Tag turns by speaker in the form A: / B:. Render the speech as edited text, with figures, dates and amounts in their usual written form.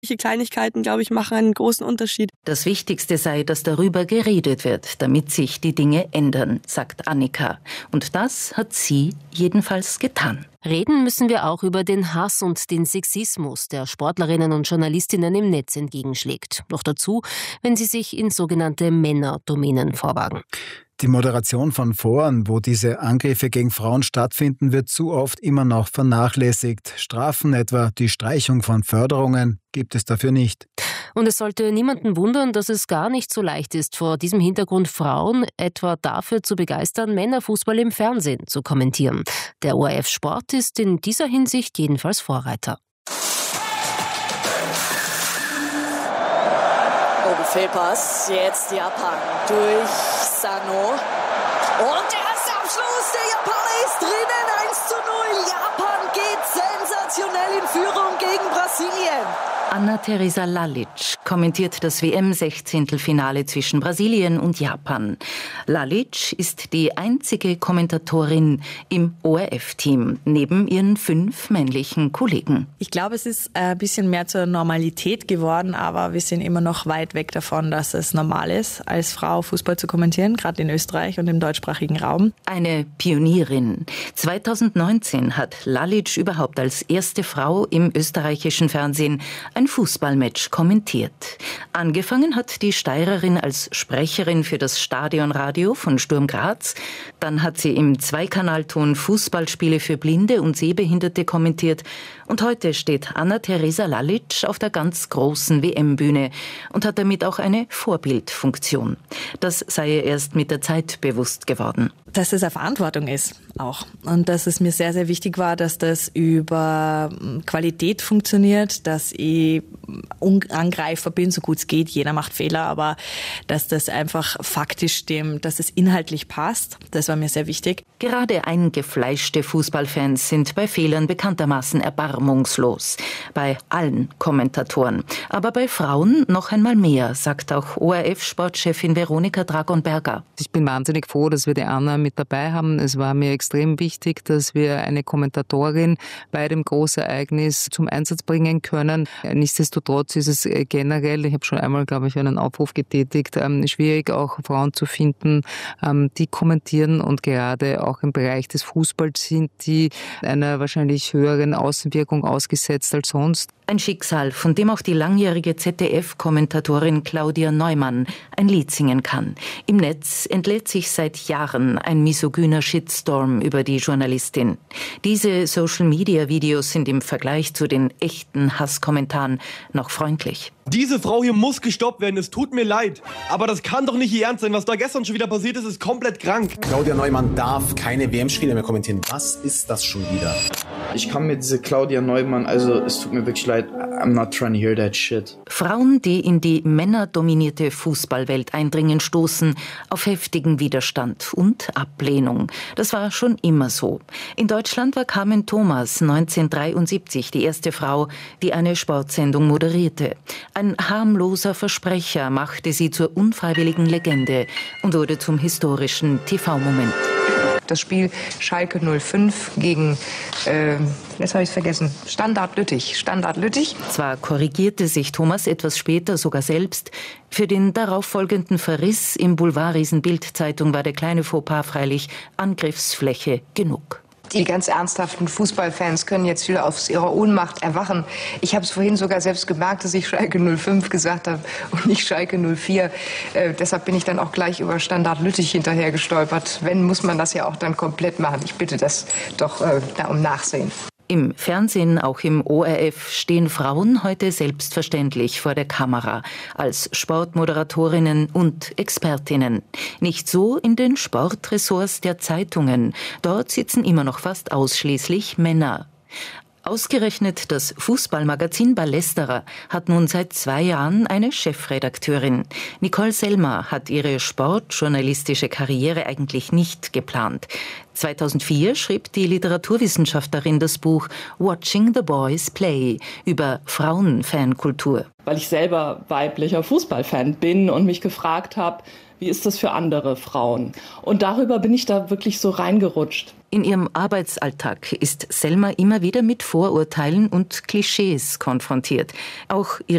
A: Solche Kleinigkeiten, glaube ich, machen einen großen Unterschied.
B: Das Wichtigste sei, dass darüber geredet wird, damit sich die Dinge ändern, sagt Annika. Und das hat sie jedenfalls getan.
C: Reden müssen wir auch über den Hass und den Sexismus, der Sportlerinnen und Journalistinnen im Netz entgegenschlägt. Noch dazu, wenn sie sich in sogenannte Männerdomänen vorwagen.
D: Die Moderation von Foren, wo diese Angriffe gegen Frauen stattfinden, wird zu oft immer noch vernachlässigt. Strafen, etwa die Streichung von Förderungen, gibt es dafür nicht.
C: Und es sollte niemanden wundern, dass es gar nicht so leicht ist, vor diesem Hintergrund Frauen etwa dafür zu begeistern, Männerfußball im Fernsehen zu kommentieren. Der ORF Sport ist in dieser Hinsicht jedenfalls Vorreiter.
E: Fehlpass, jetzt Japan durch Sano. Und der erste Abschluss, der Japaner ist drinnen, 1:0. Japan geht sensationell in Führung gegen Brasilien.
B: Anna-Theresa Lalic kommentiert das WM-16-Finale zwischen Brasilien und Japan. Lalic ist die einzige Kommentatorin im ORF-Team, neben ihren 5 männlichen Kollegen.
F: Ich glaube, es ist ein bisschen mehr zur Normalität geworden, aber wir sind immer noch weit weg davon, dass es normal ist, als Frau Fußball zu kommentieren, gerade in Österreich und im deutschsprachigen Raum.
B: Eine Pionierin. 2019 hat Lalic überhaupt als erste Frau im österreichischen Fernsehen ein Fußballmatch kommentiert. Angefangen hat die Steirerin als Sprecherin für das Stadionradio von Sturm Graz. Dann hat sie im Zweikanalton Fußballspiele für Blinde und Sehbehinderte kommentiert. Und heute steht Anna-Theresa Lalic auf der ganz großen WM-Bühne und hat damit auch eine Vorbildfunktion. Das sei ihr erst mit der Zeit bewusst geworden.
F: Dass es eine Verantwortung ist auch. Und dass es mir sehr, sehr wichtig war, dass das über Qualität funktioniert, dass ich Angreifer bin, so gut es geht. Jeder macht Fehler, aber dass das einfach faktisch stimmt, dass es inhaltlich passt, das war mir sehr wichtig.
B: Gerade eingefleischte Fußballfans sind bei Fehlern bekanntermaßen erbarmungslos. Bei allen Kommentatoren. Aber bei Frauen noch einmal mehr, sagt auch ORF-Sportchefin Veronika Dragonberger.
G: Ich bin wahnsinnig froh, dass wir die Anna mit dabei haben. Es war mir extrem wichtig, dass wir eine Kommentatorin bei dem Großereignis zum Einsatz bringen können. Nichtsdestotrotz ist es generell, ich habe schon einmal, glaube ich, einen Aufruf getätigt, schwierig auch Frauen zu finden, die kommentieren und gerade auch im Bereich des Fußballs sind, die einer wahrscheinlich höheren Außenwirkung ausgesetzt als sonst.
B: Ein Schicksal, von dem auch die langjährige ZDF-Kommentatorin Claudia Neumann ein Lied singen kann. Im Netz entlädt sich seit Jahren ein misogyner Shitstorm über die Journalistin. Diese Social-Media-Videos sind im Vergleich zu den echten Hasskommentaren noch freundlich.
H: Diese Frau hier muss gestoppt werden, es tut mir leid. Aber das kann doch nicht ihr Ernst sein. Was da gestern schon wieder passiert ist, ist komplett krank.
I: Claudia Neumann darf keine WM-Spiele mehr kommentieren. Was ist das schon wieder?
J: Ich kann mir diese Claudia Neumann, also es tut mir wirklich leid, I'm not trying to hear that shit.
B: Frauen, die in die männerdominierte Fußballwelt eindringen, stoßen auf heftigen Widerstand und Ablehnung. Das war schon immer so. In Deutschland war Carmen Thomas 1973 die erste Frau, die eine Sportsendung moderierte. Ein harmloser Versprecher machte sie zur unfreiwilligen Legende und wurde zum historischen TV-Moment.
K: Das Spiel Schalke 05 gegen, jetzt habe ich es vergessen, Standard Lüttich.
B: Zwar korrigierte sich Thomas etwas später sogar selbst. Für den darauffolgenden Verriss im Boulevardriesen Bild-Zeitung war der kleine Fauxpas freilich Angriffsfläche genug.
K: Die ganz ernsthaften Fußballfans können jetzt wieder aus ihrer Ohnmacht erwachen. Ich habe es vorhin sogar selbst gemerkt, dass ich Schalke 05 gesagt habe und nicht Schalke 04. Deshalb bin ich dann auch gleich über Standard Lüttich hinterher gestolpert. Wenn, muss man das ja auch dann komplett machen. Ich bitte das doch da um Nachsehen.
B: Im Fernsehen, auch im ORF, stehen Frauen heute selbstverständlich vor der Kamera als Sportmoderatorinnen und Expertinnen. Nicht so in den Sportressorts der Zeitungen. Dort sitzen immer noch fast ausschließlich Männer. Ausgerechnet das Fußballmagazin Ballesterer hat nun seit 2 Jahren eine Chefredakteurin. Nicole Selmer hat ihre sportjournalistische Karriere eigentlich nicht geplant. 2004 schrieb die Literaturwissenschaftlerin das Buch Watching the Boys Play über Frauenfankultur.
L: Weil ich selber weiblicher Fußballfan bin und mich gefragt habe, wie ist das für andere Frauen? Und darüber bin ich da wirklich so reingerutscht.
B: In ihrem Arbeitsalltag ist Selma immer wieder mit Vorurteilen und Klischees konfrontiert. Auch ihre